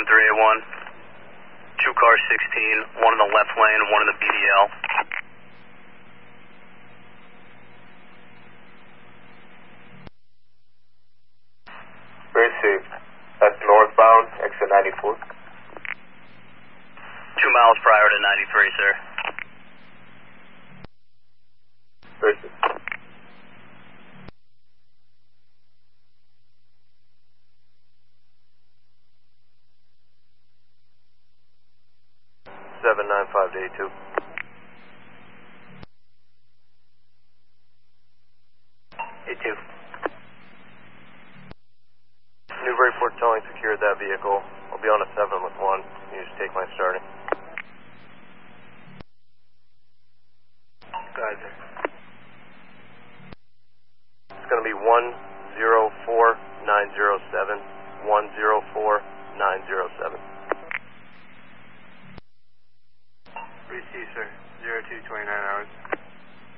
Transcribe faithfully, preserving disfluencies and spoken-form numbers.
three eight one. Two cars sixteen, one in the left lane, one in the B D L. Received. That's northbound, exit ninety-four. Two miles prior to ninety-three, sir. Received. seven nine five to eight two. eight two. Newburyport towing secured that vehicle. I'll be on a seven with one. You just take my starting. Go ahead, sir. It's going to be one zero four nine zero seven. one zero four nine zero seven. Receive, sir. zero two twenty-nine hours.